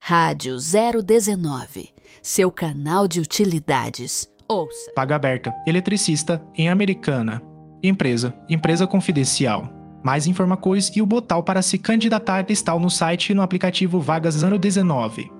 Rádio 019, seu canal de utilidades. Ouça. Vaga aberta, eletricista em Americana. Empresa confidencial. Mais informações e o botão para se candidatar está no site e no aplicativo Vagas 019.